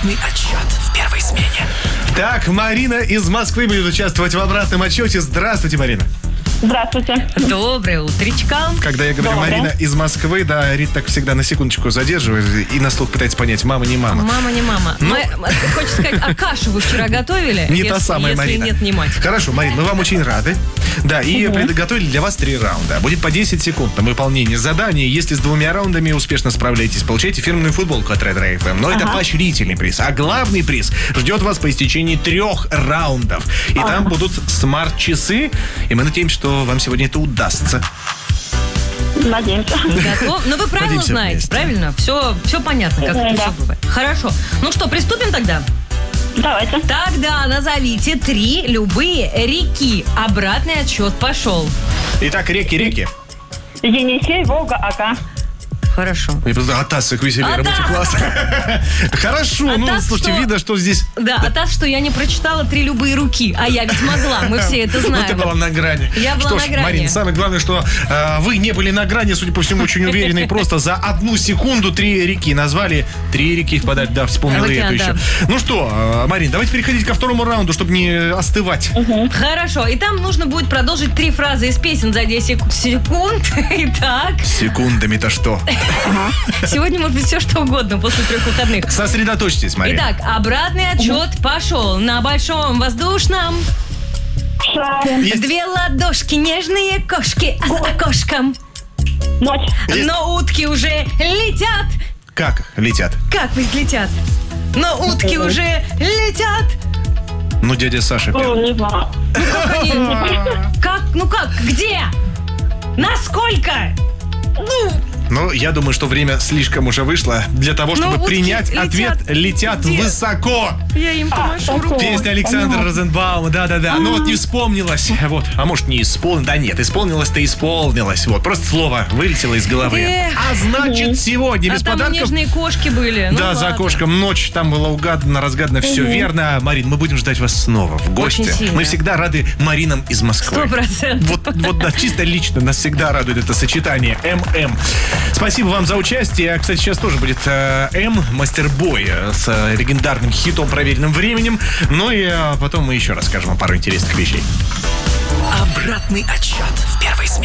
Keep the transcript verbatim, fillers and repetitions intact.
Обратный отсчет в первой смене. Так, Марина из Москвы будет участвовать в обратном отсчете. Здравствуйте, Марина. Здравствуйте. Доброе утречко. Когда я говорю Доброе. Марина из Москвы, да, Рит так всегда на секундочку задерживает и на слух пытается понять, мама, не мама. Мама, не мама. Ну- Мы, хочется сказать, а кашу вы вчера готовили? Не если, та самая если Марина. нет, не мать. Хорошо, Марина, мы вам очень рады. Да, и приготовили для вас три раунда. Будет по десять секунд на выполнение задания. Если с двумя раундами успешно справляетесь, получаете фирменную футболку от Red эф эм. Но это поощрительный приз. А главный приз ждет вас по истечении трех раундов. И там будут смарт-часы. И мы надеемся, что вам сегодня это удастся. Надеемся. Готов? Ну, вы правила Надеемся знаете, вместе. правильно? Все, все понятно, как Да. это все бывает. Хорошо. Ну что, приступим тогда? Давайте. Тогда назовите три любые реки. Обратный отсчет пошел. Итак, реки, реки. Енисей, Волга, Ака. Хорошо. Мне просто Атас их веселее, Атас! работе класс. Хорошо, ну, Атас, слушайте, что- видно, что здесь... Да, а та, что я не прочитала три любые руки. А я ведь могла, мы все это знаем. Вот ты была на грани. Я была Что на ж, грани. Марин, самое главное, что э, вы не были на грани, судя по всему, очень уверенные. Просто за одну секунду три реки назвали. Три реки впадать, да, вспомнила Океан, эту еще. да. Ну что, э, Марин, давайте переходить ко второму раунду, чтобы не остывать. Хорошо, и там нужно будет продолжить три фразы из песен за десять секунд. Итак, Секундами-то что? сегодня может быть все что угодно после трех выходных. Сосредоточьтесь, Марин. Итак, обратный отчет пошел. На большом воздушном Шар. Есть. две ладошки, нежные кошки а за окошком. Ночь. Есть. Но утки уже летят. Как летят? Как ведь летят? Но утки уже летят. Ну, дядя Саша Ну, пел. не знаю. Как они? Как? Ну как? Где? Насколько? Ну, Ну, я думаю, что время слишком уже вышло для того, чтобы утки принять летят. ответ «Летят Где? высоко». я им помашу рукой. Песня Александра Розенбаума, да-да-да. Ну вот не вспомнилась. Вот. А может не исполнилась. Да нет, исполнилась-то исполнилась. Вот. Просто слово вылетело из головы. Эх. А значит, сегодня А без там и подарков... нежные кошки были. Ну, Да, за ладно. окошком ночь, там было угадано, разгадано, все верно. Марин, мы будем ждать вас снова в гости. Очень сильно. Мы всегда рады Маринам из Москвы. Сто процентов. Вот, вот, да, чисто лично нас всегда радует это сочетание ММ. Спасибо вам за участие. Кстати, сейчас тоже будет э, М, Мастербой э, с э, легендарным хитом, проверенным временем. Ну и э, потом мы еще расскажем вам пару интересных вещей. Обратный отсчет в первой смене.